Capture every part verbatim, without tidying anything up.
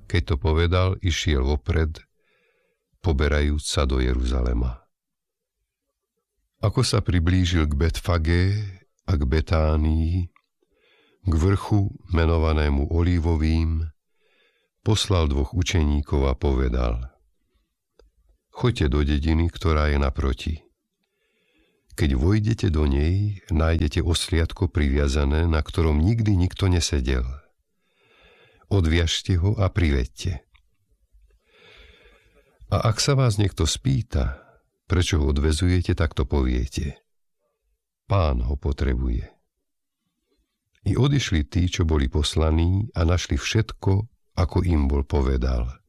keď to povedal, išiel vopred, poberajúc sa do Jeruzalema. Ako sa priblížil k Betfagé a k Betánii, k vrchu menovanému Olivovým, poslal dvoch učeníkov a povedal: Choďte do dediny, ktorá je naproti. Keď vojdete do nej, nájdete osliadko priviazané, na ktorom nikdy nikto nesedel. Odviažte ho a privedte. A ak sa vás niekto spýta, prečo ho odvezujete, tak to poviete: Pán ho potrebuje. I odišli tí, čo boli poslaní, a našli všetko, ako im bol povedal.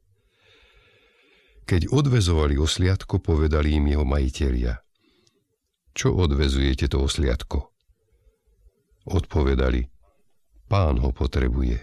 Keď odvezovali osliadko, povedali im jeho majitelia: Čo odvezujete to osliadko? Odpovedali: Pán ho potrebuje.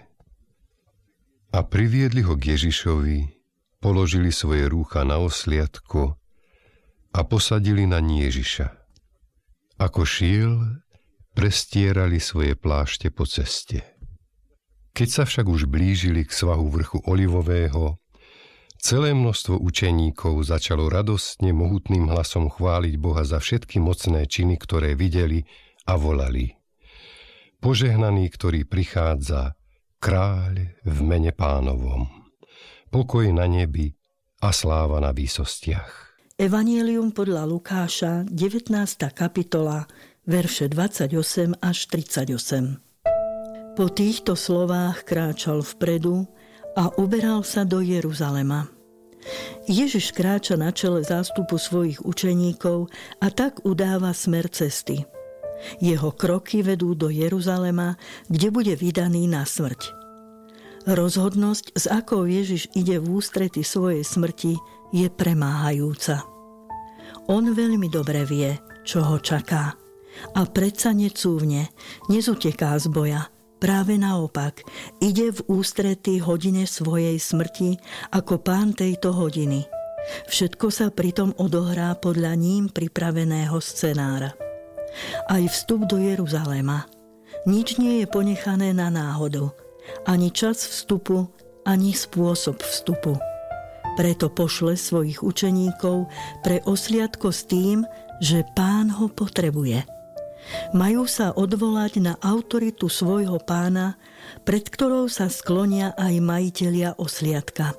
A priviedli ho k Ježišovi, položili svoje rúcha na osliadko a posadili na ní Ježiša. Ako šiel, prestierali svoje plášte po ceste. Keď sa však už blížili k svahu vrchu Olivového, celé množstvo učeníkov začalo radostne mohutným hlasom chváliť Boha za všetky mocné činy, ktoré videli, a volali: Požehnaný, ktorý prichádza, kráľ v mene Pánovom. Pokoj na nebi a sláva na výsostiach. Evanjelium podľa Lukáša, devätnásta kapitola, verše dvadsaťosem až tridsaťosem. Po týchto slovách kráčal vpredu a uberal sa do Jeruzalema. Ježiš kráča na čele zástupu svojich učeníkov a tak udáva smer cesty. Jeho kroky vedú do Jeruzalema, kde bude vydaný na smrť. Rozhodnosť, s akou Ježiš ide v ústrety svojej smrti, je premáhajúca. On veľmi dobre vie, čo ho čaká, a predsa necúvne, nezuteká z boja. Práve naopak, ide v ústrety hodine svojej smrti ako pán tejto hodiny. Všetko sa pritom odohrá podľa ním pripraveného scenára. Aj vstup do Jeruzalema. Nič nie je ponechané na náhodu. Ani čas vstupu, ani spôsob vstupu. Preto pošle svojich učeníkov pre osliadko s tým, že pán ho potrebuje. Majú sa odvolať na autoritu svojho pána, pred ktorou sa sklonia aj majitelia osliadka.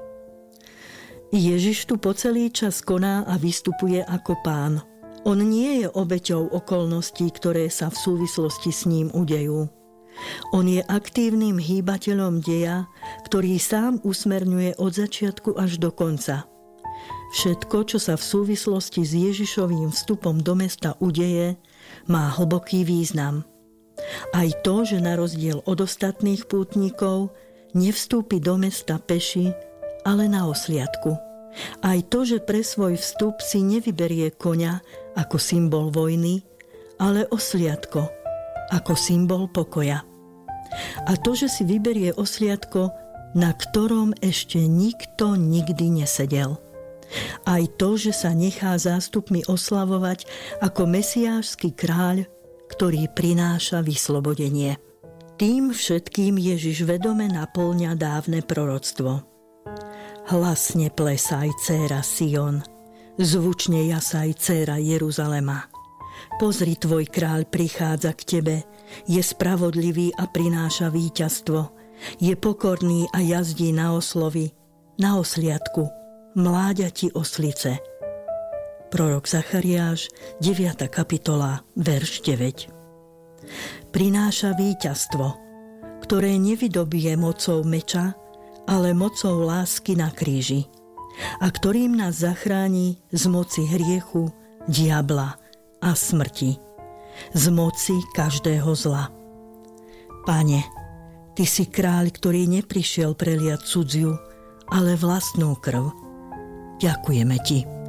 Ježiš tu po celý čas koná a vystupuje ako pán. On nie je obeťou okolností, ktoré sa v súvislosti s ním udejú. On je aktívnym hýbateľom deja, ktorý sám usmerňuje od začiatku až do konca. Všetko, čo sa v súvislosti s Ježišovým vstupom do mesta udeje, má hlboký význam. Aj to, že na rozdiel od ostatných pútnikov nevstúpi do mesta peši, ale na osliadku. Aj to, že pre svoj vstup si nevyberie koňa ako symbol vojny, ale osliadko ako symbol pokoja. A to, že si vyberie osliadko, na ktorom ešte nikto nikdy nesedel. Aj to, že sa nechá zástupmi oslavovať ako mesiášsky kráľ, ktorý prináša vyslobodenie. Tým všetkým Ježiš vedome napĺňa dávne proroctvo. Hlasne plesaj, dcéra Sion, zvučne jasaj, dcéra Jeruzalema. Pozri, tvoj kráľ prichádza k tebe, je spravodlivý a prináša víťazstvo, je pokorný a jazdí na oslovi, na osliadku, mláďati oslice. Prorok Zachariáš, deviata kapitola, verš deväť. Prináša víťazstvo, ktoré nevydobije mocou meča, ale mocou lásky na kríži, a ktorým nás zachráni z moci hriechu, diabla a smrti, z moci každého zla. Pane, ty si kráľ, ktorý neprišiel preliať cudziu, ale vlastnú krv. Ďakujeme ti.